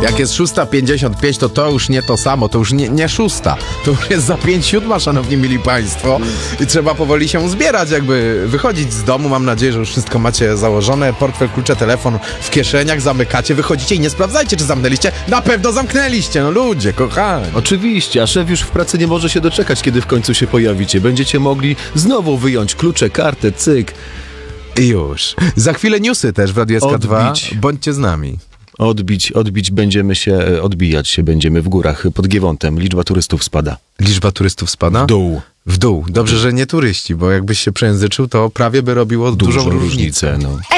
Jak jest 6:55, to już nie to samo, to już nie 6. To już jest za 5:07, szanowni mili państwo. I trzeba powoli się zbierać, jakby wychodzić z domu. Mam nadzieję, że już wszystko macie założone. Portfel, klucze, telefon w kieszeniach, zamykacie, wychodzicie i nie sprawdzajcie, czy zamknęliście. Na pewno zamknęliście, no ludzie, kochani. Oczywiście, a szef już w pracy nie może się doczekać, kiedy w końcu się pojawicie. Będziecie mogli znowu wyjąć klucze, kartę, cyk. I już. Za chwilę newsy też w Radiu SK2. Odbić. Bądźcie z nami. Odbijać się będziemy w górach pod Giewontem. Liczba turystów spada. Liczba turystów spada? W dół. W dół. Dobrze, że nie turyści, bo jakbyś się przejęzyczył, to prawie by robiło dużą różnicę. No.